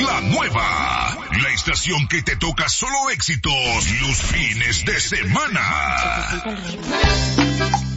La Nueva, la estación que te toca solo éxitos los fines de semana.